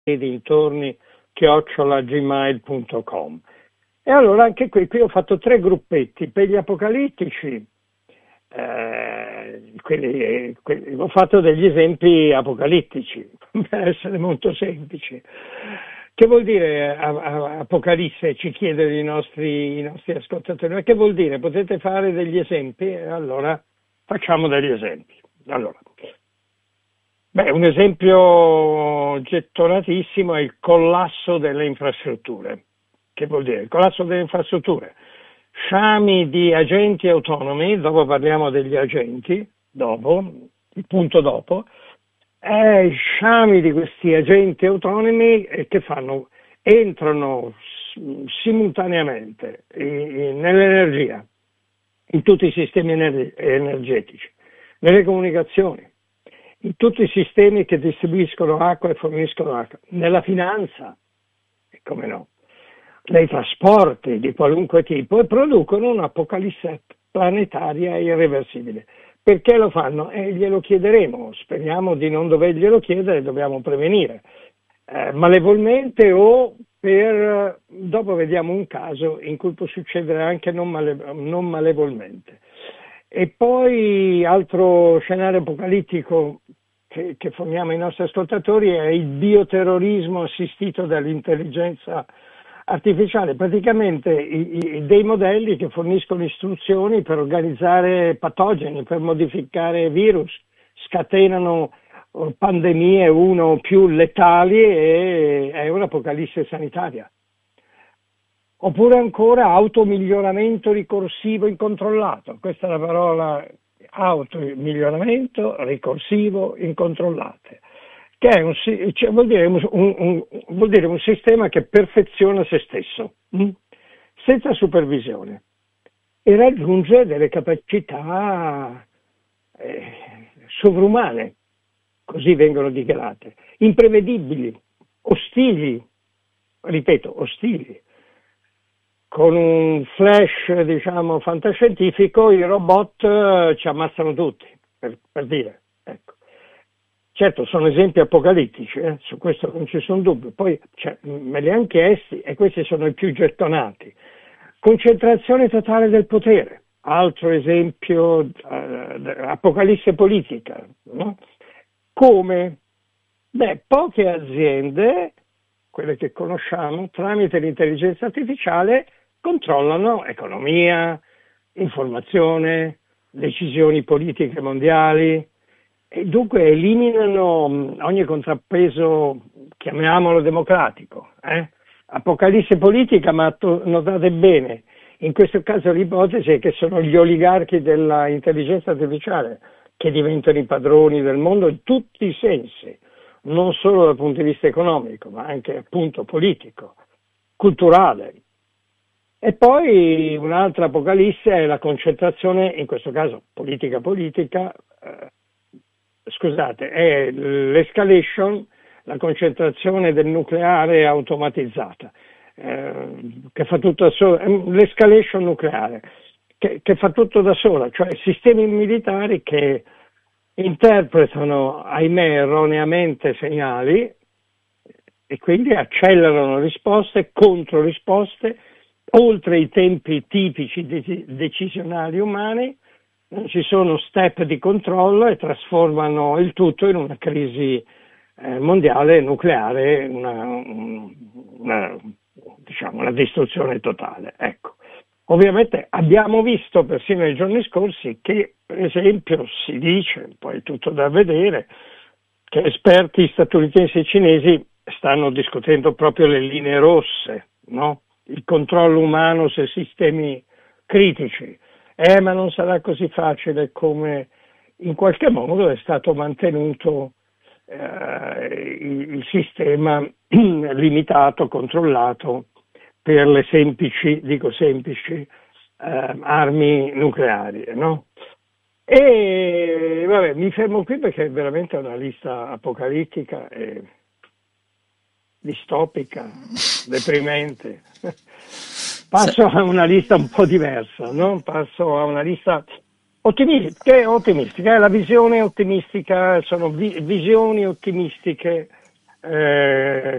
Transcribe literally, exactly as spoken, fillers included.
dintorni chiocciola gmail punto com. E allora anche qui, qui ho fatto tre gruppetti per gli apocalittici, eh, quelli, quelli, ho fatto degli esempi apocalittici per essere molto semplici. Che vuol dire a, a, Apocalisse? Ci chiedono i nostri, i nostri ascoltatori. Ma che vuol dire? Potete fare degli esempi? Allora facciamo degli esempi. Allora, beh, un esempio gettonatissimo è il collasso delle infrastrutture. Che vuol dire? Il collasso delle infrastrutture. Sciami di agenti autonomi, dopo parliamo degli agenti, dopo, il punto dopo, eh, sciami di questi agenti autonomi eh, che fanno, entrano simultaneamente in, in, nell'energia, in tutti i sistemi ener- energetici, nelle comunicazioni, in tutti i sistemi che distribuiscono acqua e forniscono acqua, nella finanza, e come no, nei trasporti di qualunque tipo, e producono un'apocalisse planetaria irreversibile. Perché lo fanno? Eh, glielo chiederemo, speriamo di non doverglielo chiedere, dobbiamo prevenire, eh, malevolmente o per, dopo vediamo un caso in cui può succedere anche non, male, non malevolmente. E poi altro scenario apocalittico che, che forniamo ai nostri ascoltatori è il bioterrorismo assistito dall'intelligenza artificiale, praticamente i, i, dei modelli che forniscono istruzioni per organizzare patogeni, per modificare virus, scatenano pandemie uno o più letali e è un'apocalisse sanitaria. Oppure ancora automiglioramento ricorsivo incontrollato, questa è la parola, automiglioramento ricorsivo incontrollato, che è un, cioè vuol, dire un, un, vuol dire un sistema che perfeziona se stesso, mh? senza supervisione, e raggiunge delle capacità eh, sovrumane, così vengono dichiarate, imprevedibili, ostili, ripeto, ostili. Con un flash, diciamo, fantascientifico, i robot eh, ci ammazzano tutti, per, per dire, ecco. Certo, sono esempi apocalittici, eh? Su questo non ci sono dubbi. Poi cioè, me li hanno chiesti e questi sono i più gettonati. Concentrazione totale del potere, altro esempio, eh, apocalisse politica. No? Come? Beh, poche aziende, quelle che conosciamo, tramite l'intelligenza artificiale controllano economia, informazione, decisioni politiche mondiali, e dunque eliminano ogni contrappeso, chiamiamolo democratico. Eh? Apocalisse politica, ma to- notate bene, in questo caso l'ipotesi è che sono gli oligarchi della intelligenza artificiale che diventano i padroni del mondo in tutti i sensi, non solo dal punto di vista economico, ma anche appunto politico, culturale. E poi un'altra apocalisse è la concentrazione, in questo caso politica-politica, eh, scusate, è l'escalation, la concentrazione del nucleare automatizzata, eh, che fa tutto da sola, l'escalation nucleare, che, che fa tutto da sola, cioè sistemi militari che interpretano, ahimè, erroneamente segnali e quindi accelerano risposte, controrisposte, oltre i tempi tipici de- decisionali umani. Non ci sono step di controllo e trasformano il tutto in una crisi eh, mondiale nucleare, una, una, diciamo, una distruzione totale. Ecco. Ovviamente abbiamo visto persino nei giorni scorsi che, per esempio, si dice, poi è tutto da vedere, che esperti statunitensi e cinesi stanno discutendo proprio le linee rosse, no? Il controllo umano sui sistemi critici. Eh, ma non sarà così facile come in qualche modo è stato mantenuto eh, il, il sistema limitato, controllato per le semplici, dico semplici, eh, armi nucleari, no? E vabbè, mi fermo qui perché è veramente una lista apocalittica e distopica, deprimente. Passo a una lista un po' diversa, no? Passo a una lista ottimistica, che è ottimistica, è la visione ottimistica, sono vi- visioni ottimistiche eh,